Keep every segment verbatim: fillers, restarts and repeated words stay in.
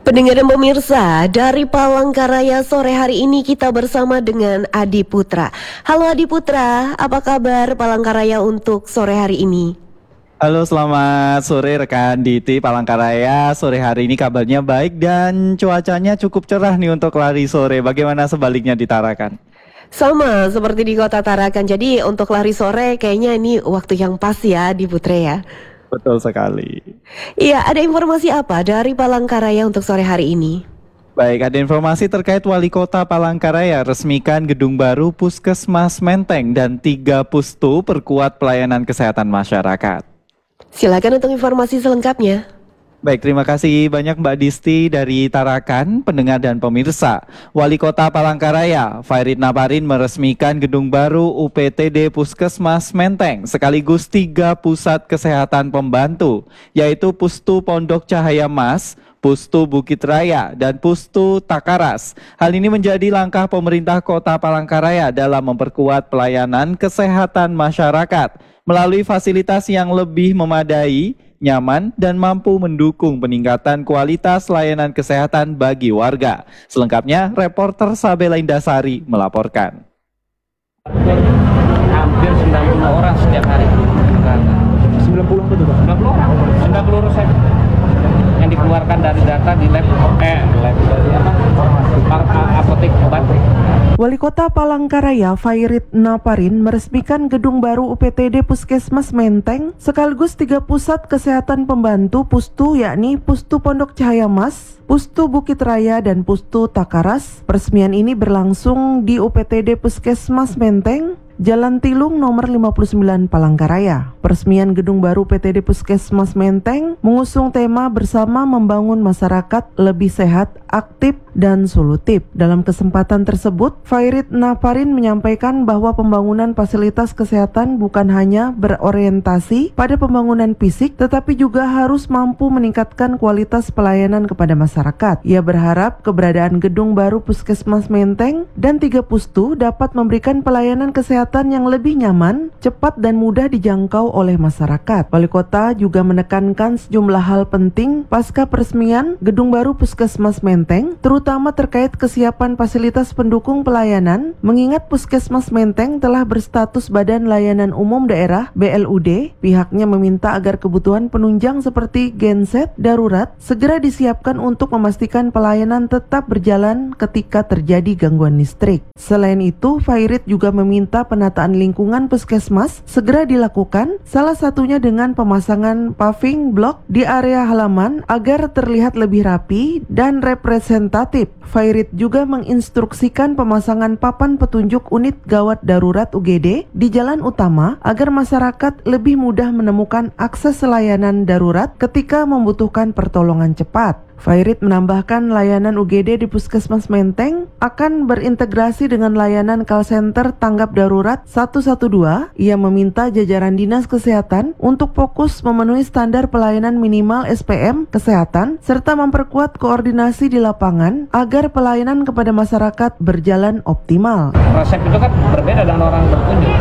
Pendengar dan pemirsa, dari Palangkaraya sore hari ini kita bersama dengan Adi Putra. Halo Adi Putra, apa kabar Palangkaraya untuk sore hari ini? Halo, selamat sore rekan D T Palangkaraya. Sore hari ini kabarnya baik dan cuacanya cukup cerah nih untuk lari sore. Bagaimana sebaliknya di Tarakan? Sama seperti di Kota Tarakan. Jadi untuk lari sore kayaknya ini waktu yang pas ya Adi Putra ya. Betul sekali. Iya, ada informasi apa dari Palangkaraya untuk sore hari ini? Baik, ada informasi terkait Wali Kota Palangkaraya resmikan gedung baru Puskesmas Menteng dan tiga pustu perkuat pelayanan kesehatan masyarakat. Silakan untuk informasi selengkapnya. Baik, terima kasih banyak Mbak Disti dari Tarakan, pendengar dan pemirsa. Wali Kota Palangkaraya, Fairit Naparin meresmikan gedung baru U P T D Puskesmas Menteng sekaligus tiga pusat kesehatan pembantu, yaitu Pustu Pondok Cahaya Mas, Pustu Bukit Raya, dan Pustu Takaras. Hal ini menjadi langkah pemerintah Kota Palangkaraya dalam memperkuat pelayanan kesehatan masyarakat melalui fasilitas yang lebih memadai, nyaman, dan mampu mendukung peningkatan kualitas layanan kesehatan bagi warga. Selengkapnya, reporter Sabela Indasari melaporkan. Hampir sembilan puluh orang setiap hari. sembilan puluh betul Pak? sembilan puluh orang, sembilan puluh resep yang dikeluarkan dari data di lab, eh lab dari apa? Apotek obat. Wali Kota Palangkaraya Fairit Naparin meresmikan gedung baru U P T D Puskesmas Menteng sekaligus tiga pusat kesehatan pembantu pustu, yakni Pustu Pondok Cahaya Mas, Pustu Bukit Raya, dan Pustu Takaras. Peresmian ini berlangsung di U P T D Puskesmas Menteng, Jalan Tilung nomor lima puluh sembilan Palangkaraya. Peresmian gedung baru P T D Puskesmas Menteng mengusung tema bersama membangun masyarakat lebih sehat, aktif, dan solutif. Dalam kesempatan tersebut, Fairit Naparin menyampaikan bahwa pembangunan fasilitas kesehatan bukan hanya berorientasi pada pembangunan fisik, tetapi juga harus mampu meningkatkan kualitas pelayanan kepada masyarakat. Ia berharap keberadaan gedung baru Puskesmas Menteng dan tiga pustu dapat memberikan pelayanan kesehatan yang lebih nyaman, cepat, dan mudah dijangkau oleh masyarakat. Wali Kota juga menekankan sejumlah hal penting pasca peresmian gedung baru Puskesmas Menteng, terutama terkait kesiapan fasilitas pendukung pelayanan, mengingat Puskesmas Menteng telah berstatus Badan Layanan Umum Daerah B L U D. Pihaknya meminta agar kebutuhan penunjang seperti genset darurat segera disiapkan untuk memastikan pelayanan tetap berjalan ketika terjadi gangguan listrik. Selain itu, Fairit juga meminta penataan lingkungan puskesmas segera dilakukan, salah satunya dengan pemasangan paving block di area halaman agar terlihat lebih rapi dan representatif. Fairit juga menginstruksikan pemasangan papan petunjuk unit gawat darurat U G D di jalan utama agar masyarakat lebih mudah menemukan akses layanan darurat ketika membutuhkan pertolongan cepat. Fairit menambahkan layanan U G D di Puskesmas Menteng akan berintegrasi dengan layanan call center tanggap darurat satu satu dua. Ia meminta jajaran Dinas Kesehatan untuk fokus memenuhi standar pelayanan minimal S P M kesehatan serta memperkuat koordinasi di lapangan agar pelayanan kepada masyarakat berjalan optimal. Resep itu kan berbeda dengan orang berkunjung.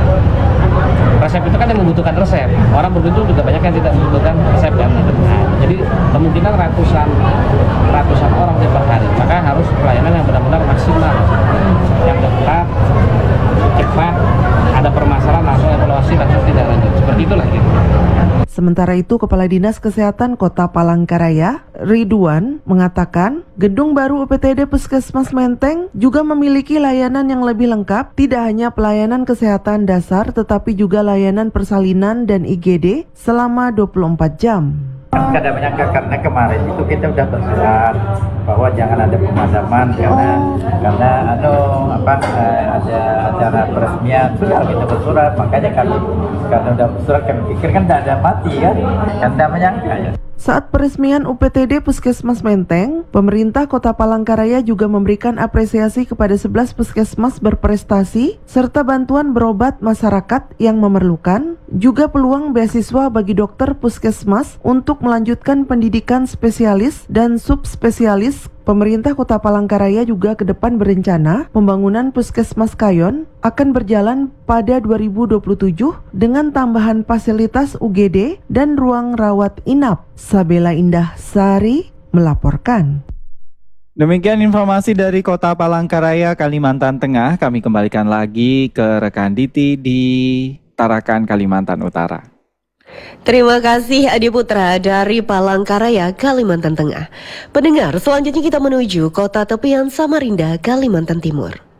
Resep itu kan yang membutuhkan resep. Orang berkunjung juga banyak yang tidak membutuhkan resep kan. Nah, jadi kemungkinan ratusan ratusan orang per hari. Maka harus pelayanan yang benar-benar maksimal, yang cepat, cepat, ada permasalahan langsung evaluasi langsung tidak lanjut. Seperti itulah gitu. Sementara itu, Kepala Dinas Kesehatan Kota Palangkaraya, Ridwan, mengatakan gedung baru U P T D Puskesmas Menteng juga memiliki layanan yang lebih lengkap, tidak hanya pelayanan kesehatan dasar tetapi juga layanan persalinan dan I G D selama dua puluh empat jam. Kada menyangka karena kemarin itu kita udah bersurat bahwa jangan ada pemadaman karena karena anu apa eh, ada acara peresmian, sudah kita bersurat, makanya kami karena udah bersurat kami pikir kan tidak ada mati kan, kan tidak menyangka ya. Saat peresmian U P T D Puskesmas Menteng, pemerintah Kota Palangkaraya juga memberikan apresiasi kepada sebelas puskesmas berprestasi serta bantuan berobat masyarakat yang memerlukan, juga peluang beasiswa bagi dokter puskesmas untuk melanjutkan pendidikan spesialis dan subspesialis. Pemerintah Kota Palangkaraya juga ke depan berencana pembangunan Puskesmas Kayon akan berjalan pada dua ribu dua puluh tujuh dengan tambahan fasilitas U G D dan ruang rawat inap. Sabela Indah Sari melaporkan. Demikian informasi dari Kota Palangkaraya, Kalimantan Tengah. Kami kembalikan lagi ke rekan Diti di Tarakan, Kalimantan Utara. Terima kasih Adi Putra dari Palangkaraya, Kalimantan Tengah. Pendengar, selanjutnya kita menuju Kota Tepian Samarinda, Kalimantan Timur.